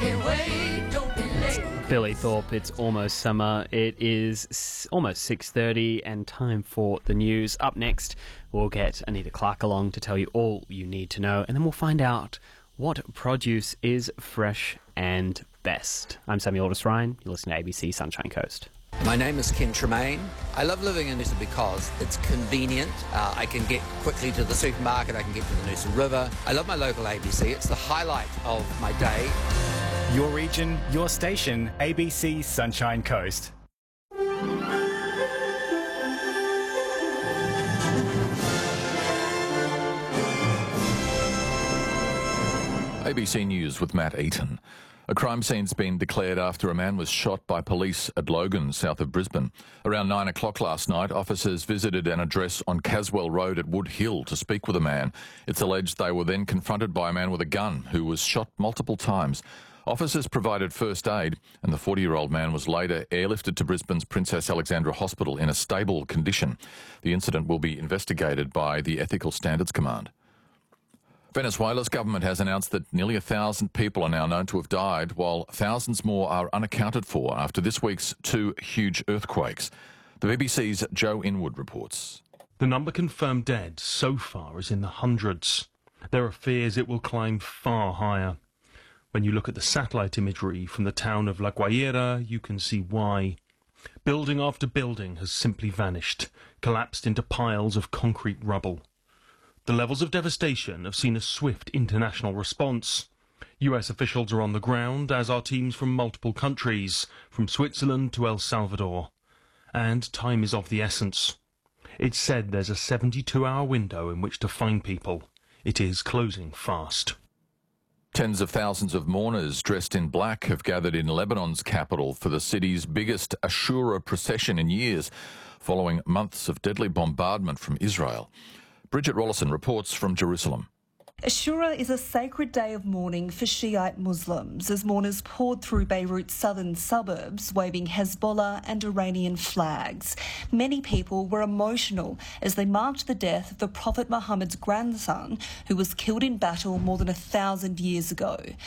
Billy Thorpe, it's almost summer. It is almost 6:30 and time for the news. Up next, we'll get Anita Clark along to tell you all you need to know, and then we'll find out what produce is fresh and best. I'm Samuel Aldous Ryan. You're listening to ABC Sunshine Coast. My name is Ken Tremaine. I love living in Noosa because it's convenient. I can get quickly to the supermarket. I can get to the Noosa River. I love my local ABC. It's the highlight of my day. Your region, your station, ABC Sunshine Coast. ABC News with Matt Eaton. A crime scene's been declared after a man was shot by police at Logan, south of Brisbane. Around 9 o'clock last night, officers visited an address on Caswell Road at Wood Hill to speak with a man. It's alleged they were then confronted by a man with a gun who was shot multiple times. Officers provided first aid, and the 40-year-old man was later airlifted to Brisbane's Princess Alexandra Hospital in a stable condition. The incident will be investigated by the Ethical Standards Command. Venezuela's government has announced that nearly 1,000 people are now known to have died, while thousands more are unaccounted for after this week's two huge earthquakes. The BBC's Joe Inwood reports. The number confirmed dead so far is in the hundreds. There are fears it will climb far higher. When you look at the satellite imagery from the town of La Guaira, you can see why. Building after building has simply vanished, collapsed into piles of concrete rubble. The levels of devastation have seen a swift international response. US officials are on the ground, as are teams from multiple countries, from Switzerland to El Salvador. And time is of the essence. It's said there's a 72-hour window in which to find people. It is closing fast. Tens of thousands of mourners dressed in black have gathered in Lebanon's capital for the city's biggest Ashura procession in years, following months of deadly bombardment from Israel. Bridget Rollison reports from Jerusalem. Ashura is a sacred day of mourning for Shiite Muslims as mourners poured through Beirut's southern suburbs waving Hezbollah and Iranian flags. Many people were emotional as they marked the death of the Prophet Muhammad's grandson, who was killed in battle more than 1,000 years ago.